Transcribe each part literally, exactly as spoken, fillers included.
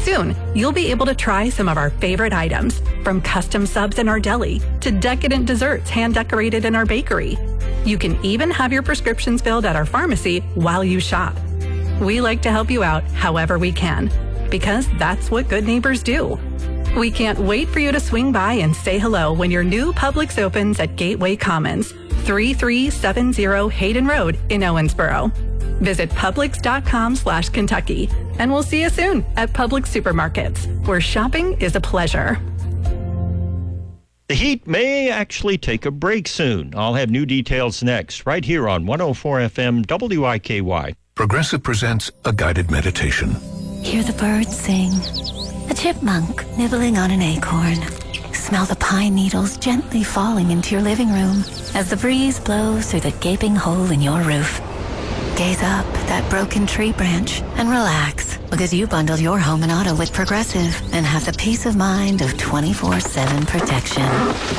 Soon, you'll be able to try some of our favorite items, from custom subs in our deli to decadent desserts hand-decorated in our bakery. You can even have your prescriptions filled at our pharmacy while you shop. We like to help you out however we can, because that's what good neighbors do. We can't wait for you to swing by and say hello when your new Publix opens at Gateway Commons, thirty-three seventy Hayden Road in Owensboro. Visit Publix.com slash Kentucky, and we'll see you soon at Publix Supermarkets, where shopping is a pleasure. The heat may actually take a break soon. I'll have new details next, right here on one oh four F M W I K Y. Progressive presents a guided meditation. Hear the birds sing. A chipmunk nibbling on an acorn. Smell the pine needles gently falling into your living room as the breeze blows through the gaping hole in your roof. Gaze up at that broken tree branch and relax, because you bundled your home and auto with Progressive and have the peace of mind of twenty-four seven protection.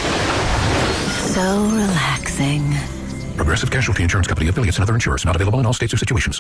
So relaxing. Progressive Casualty Insurance Company, affiliates, and other insurers. Not available in all states or situations.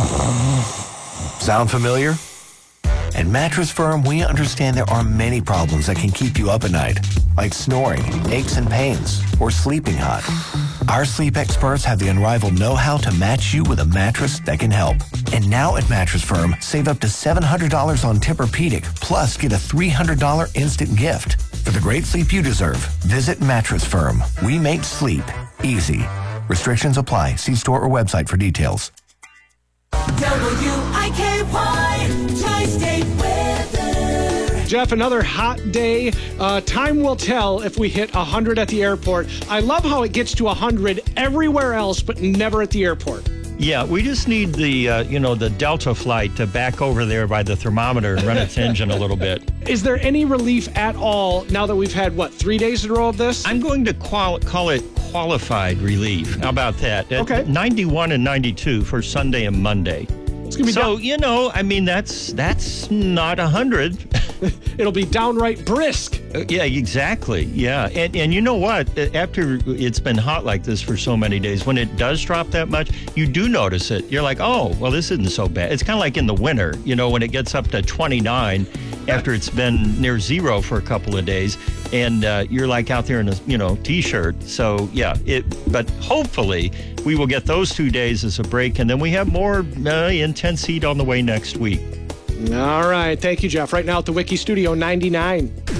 Sound familiar? At Mattress Firm, we understand there are many problems that can keep you up at night, like snoring, aches and pains, or sleeping hot. Our sleep experts have the unrivaled know-how to match you with a mattress that can help. And now at Mattress Firm, save up to seven hundred dollars on Tempur-Pedic, plus get a three hundred dollars instant gift. For the great sleep you deserve, visit Mattress Firm. We make sleep easy. Restrictions apply. See store or website for details. W I K Y, Tri-State Weather. Jeff, another hot day. Uh, time will tell if we hit one hundred at the airport. I love how it gets to one hundred everywhere else, but never at the airport. Yeah, we just need the, uh, you know, the Delta flight to back over there by the thermometer and run its engine a little bit. Is there any relief at all now that we've had, what, three days in a row of this? I'm going to qual- call it qualified relief. How about that? At okay. ninety-one and ninety-two for Sunday and Monday. It's gonna be so, down- you know, I mean, that's that's not one hundred. It'll be downright brisk. Uh, yeah, exactly. Yeah. And and you know what? After it's been hot like this for so many days, when it does drop that much, you do notice it. You're like, oh, well, this isn't so bad. It's kind of like in the winter, you know, when it gets up to twenty-nine after it's been near zero for a couple of days, and uh, you're like out there in a, you know, T-shirt. So, yeah, it. But hopefully we will get those two days as a break, and then we have more uh, intense heat on the way next week. All right. Thank you, Jeff. Right now at the Wiki Studio ninety-nine.